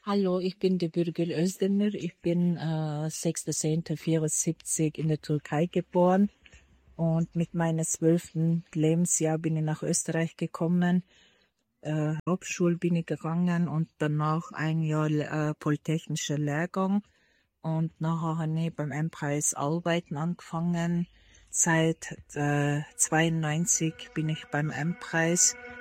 Hallo, ich bin die Birgül Özdemir. Ich bin 6.10.74 in der Türkei geboren und mit meinem 12. Lebensjahr bin ich nach Österreich gekommen. Hauptschule bin ich gegangen und danach ein Jahr polytechnischer Lehrgang und nachher habe ich beim M-Preis arbeiten angefangen. Seit 92 bin ich beim M-Preis